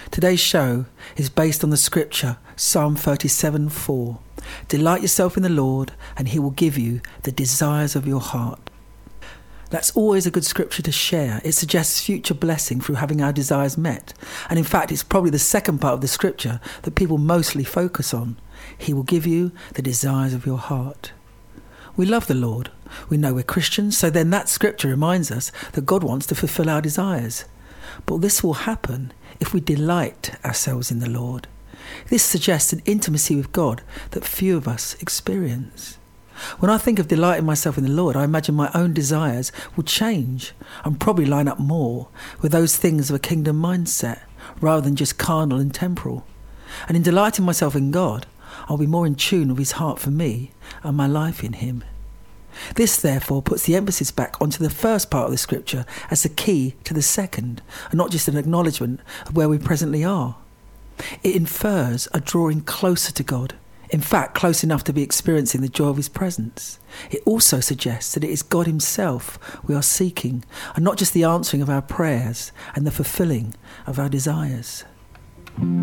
Today's show is based on the scripture Psalm 37:4. Delight yourself in the Lord and he will give you the desires of your heart. That's always a good scripture to share. It suggests future blessing through having our desires met. And in fact, it's probably the second part of the scripture that people mostly focus on. He will give you the desires of your heart. We love the Lord. We know we're Christians, so then that scripture reminds us that God wants to fulfill our desires. But this will happen if we delight ourselves in the Lord. This suggests an intimacy with God that few of us experience. When I think of delighting myself in the Lord, I imagine my own desires will change and probably line up more with those things of a kingdom mindset rather than just carnal and temporal. And in delighting myself in God, I'll be more in tune with his heart for me and my life in him. This therefore puts the emphasis back onto the first part of the scripture as the key to the second, and not just an acknowledgement of where we presently are. It infers a drawing closer to God, in fact close enough to be experiencing the joy of his presence. It also suggests that it is God himself we are seeking, and not just the answering of our prayers and the fulfilling of our desires.